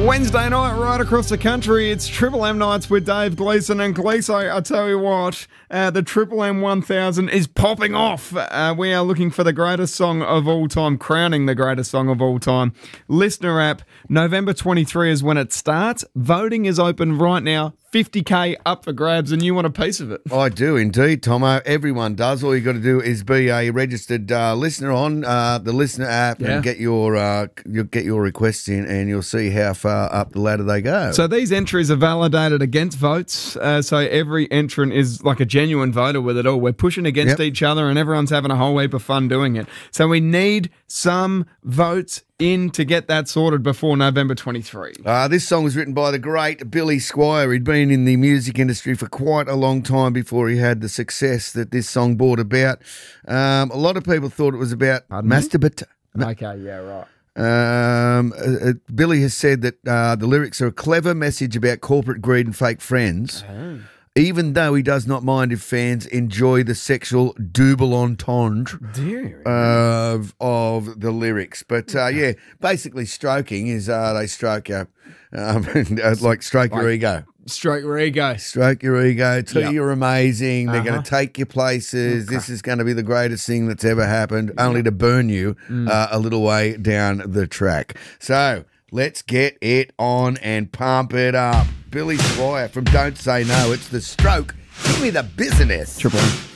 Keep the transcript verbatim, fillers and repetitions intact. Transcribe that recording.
Wednesday night right across the country, it's Triple M nights with Dave Gleeson. And Gleeso, I tell you what, uh, the Triple M one thousand is popping off. Uh, we are looking for the greatest song of all time, crowning the greatest song of all time. Listener app, November twenty-third is when it starts. Voting is open right now. fifty K up for grabs, and you want a piece of it. I do indeed, Tomo. Everyone does. All you got to do is be a registered uh, listener on uh, the Listener app Yeah. and get your uh, you'll get your requests in, and you'll see how far up the ladder they go. So these entries are validated against votes. Uh, so every entrant is like a genuine voter with it all. We're pushing against Yep. each other, and everyone's having a whole heap of fun doing it. So we need some votes in to get that sorted before November twenty-third. Uh, this song was written by the great Billy Squire. He'd been in the music industry for quite a long time before he had the success that this song brought about. Um, a lot of people thought it was about Pardon me? masturbate. Okay, yeah, right. Um, uh, uh, Billy has said that uh, the lyrics are a clever message about corporate greed and fake friends, Oh. even though he does not mind if fans enjoy the sexual double entendre Dear. of, of the lyrics. But uh, yeah, basically stroking is uh, they stroke you, um, like stroke your Like- ego. Stroke your ego. Stroke your ego. Tell Yep. you you're amazing. They're Uh-huh. going to take you places. Okay. This is going to be the greatest thing that's ever happened, only to burn you Mm. uh, a little way down the track. So let's get it on and pump it up. Billy Squire from Don't Say No. It's the stroke. Give me the business. Triple M.